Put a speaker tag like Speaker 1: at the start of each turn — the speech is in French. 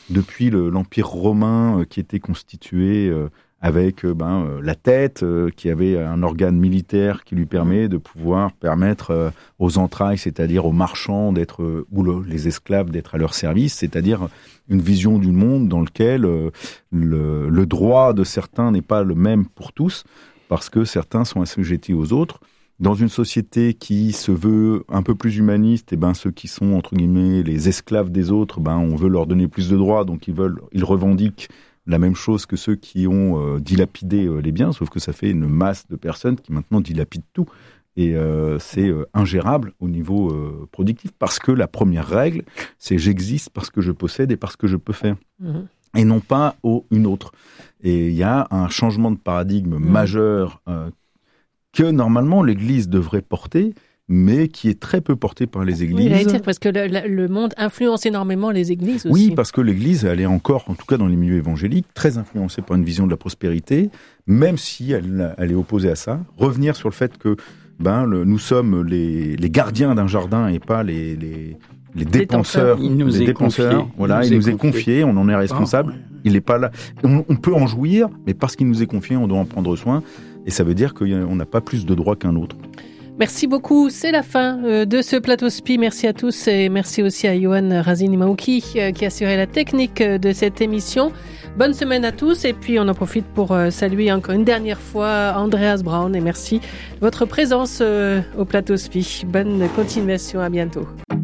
Speaker 1: depuis l'Empire romain qui était constitué avec la tête, qui avait un organe militaire qui lui permet de pouvoir permettre aux entrailles, c'est-à-dire aux marchands d'être, les esclaves d'être à leur service, c'est-à-dire une vision du monde dans lequel le droit de certains n'est pas le même pour tous, parce que certains sont assujettis aux autres. Dans une société qui se veut un peu plus humaniste, ceux qui sont, entre guillemets, les esclaves des autres, on veut leur donner plus de droits, donc ils revendiquent la même chose que ceux qui ont dilapidé les biens, sauf que ça fait une masse de personnes qui maintenant dilapident tout. Et c'est ingérable au niveau productif, parce que la première règle, c'est j'existe parce que je possède et parce que je peux faire. Et non pas une autre. Et il y a un changement de paradigme majeur que normalement l'Église devrait porter, mais qui est très peu porté par les églises.
Speaker 2: Oui, j'allais dire, parce que le monde influence énormément les églises aussi.
Speaker 1: Oui, parce que l'église, elle est encore, en tout cas dans les milieux évangéliques, très influencée par une vision de la prospérité, même si elle est opposée à ça. Revenir sur le fait que nous sommes les gardiens d'un jardin et pas les dépenseurs.
Speaker 3: Il nous est confié.
Speaker 1: Voilà, il nous est confié, on en est responsable. Il n'est pas là. On peut en jouir, mais parce qu'il nous est confié, on doit en prendre soin. Et ça veut dire qu'on n'a pas plus de droits qu'un autre.
Speaker 2: Merci beaucoup, c'est la fin de ce Plateau Spi. Merci à tous et merci aussi à Yohann Razini-Maouki qui a assuré la technique de cette émission. Bonne semaine à tous et puis on en profite pour saluer encore une dernière fois Andreas Braun et merci de votre présence au Plateau Spi. Bonne continuation, à bientôt.